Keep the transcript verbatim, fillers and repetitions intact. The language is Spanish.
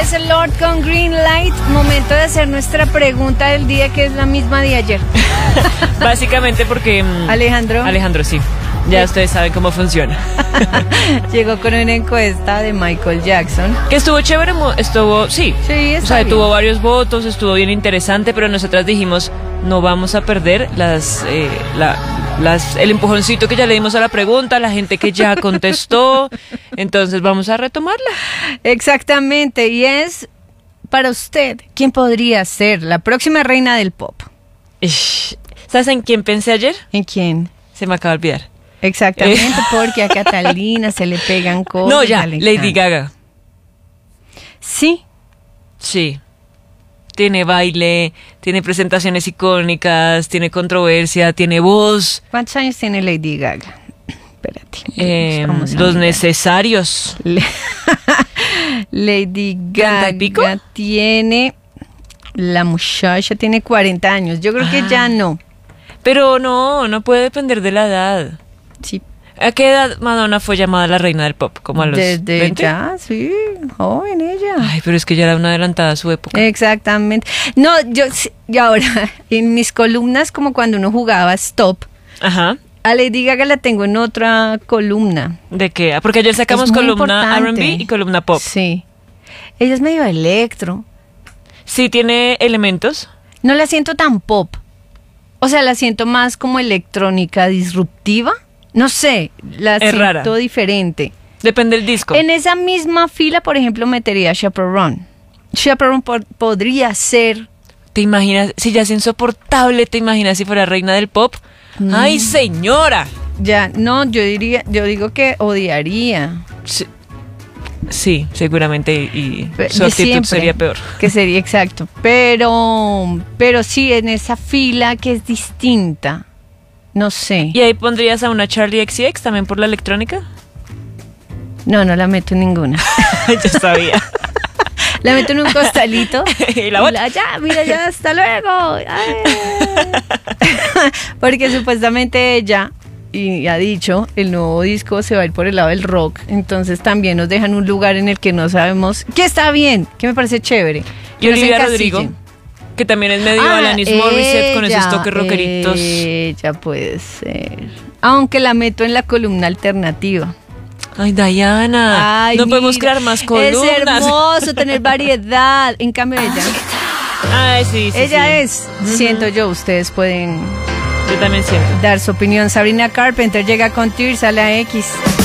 es Lord con Green Light. Momento de hacer nuestra pregunta del día, que es la misma de ayer. Básicamente porque... Alejandro. Alejandro, sí. Ya ustedes saben cómo funciona. Llegó con una encuesta de Michael Jackson. Que estuvo chévere, estuvo, sí. Sí, está O sea, bien. tuvo varios votos, estuvo bien interesante, pero nosotras dijimos, no vamos a perder las, eh, la, las, el empujoncito que ya le dimos a la pregunta, la gente que ya contestó, entonces vamos a retomarla. Exactamente, y es para usted, ¿quién podría ser la próxima reina del pop? Ish. ¿Sabes en quién pensé ayer? ¿En quién? Se me acaba de olvidar. Exactamente, Eh. porque a Catalina se le pegan cosas. No, ya, Alejandro. Lady Gaga. Sí. Sí. Tiene baile, tiene presentaciones icónicas, tiene controversia, tiene voz. ¿Cuántos años tiene Lady Gaga? Espérate. Eh, vamos a los mirar. necesarios. Le- Lady ¿treinta y pico? Gaga tiene... La muchacha tiene cuarenta años. Yo creo que Ah. ya no. Pero no, no puede depender de la edad. Sí. ¿A qué edad Madonna fue llamada la reina del pop? ¿Como a los Desde veinte? ya, sí. Joven ella. Ay, pero es que ya era una adelantada a su época. Exactamente. No, yo... sí, y ahora, en mis columnas, como cuando uno jugaba Stop, Ajá. a Lady Gaga la tengo en otra columna. ¿De qué? Ah, porque ayer sacamos Es muy columna R and B importante. y columna pop. Sí. Ella es medio electro. Sí tiene elementos. No la siento tan pop. O sea, la siento más como electrónica disruptiva. No sé, la Es siento rara. diferente. Depende del disco. En esa misma fila, por ejemplo, metería a Chaperone. Chaperone po- podría ser... ¿Te imaginas? Si ya es insoportable, ¿te imaginas si fuera reina del pop? Mm. ¡Ay, señora! Ya, no, yo diría, yo digo que odiaría. Sí, sí, seguramente. Y Pe- su de actitud siempre. sería peor. Que sería exacto. Pero, pero sí, en esa fila que es distinta. No sé. ¿Y ahí pondrías a una Charlie X C X también por la electrónica? No, no la meto en ninguna. Yo sabía. La meto en un costalito. Y la bota. Ya, mira, ya, hasta luego. Ay. Porque supuestamente ella, y ha dicho, el nuevo disco se va a ir por el lado del rock. Entonces también nos dejan un lugar en el que no sabemos. Que está bien, que me parece chévere. Y Que no se Olivia encasillen. Rodrigo, que también es medio Ah, Alanis Morissette con esos ella, toques rockeritos. Ella puede ser. Aunque la meto en la columna alternativa. Ay, Diana, Ay, no podemos mira, crear más columnas. Es hermoso tener variedad. En cambio ella, Ay, sí, sí, ella sí. es, siento yo, ustedes pueden Yo también siento. dar su opinión. Sabrina Carpenter llega con Tears a la X.